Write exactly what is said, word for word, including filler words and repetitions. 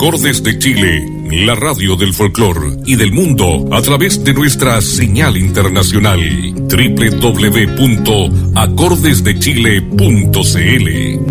Acordes de Chile, la radio del folclor y del mundo a través de nuestra señal internacional doble u doble u doble u punto acordes de chile punto c l.